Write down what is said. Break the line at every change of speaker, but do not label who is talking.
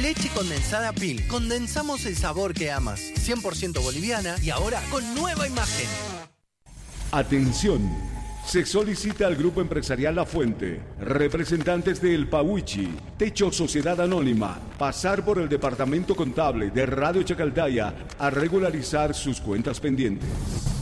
Leche condensada Pil. Condensamos el sabor que amas. 100% boliviana y ahora con nueva imagen.
Atención. Se solicita al Grupo Empresarial La Fuente, representantes de El Pauichi, Techo Sociedad Anónima, pasar por el Departamento Contable de Radio Chacaldaya a regularizar sus cuentas pendientes.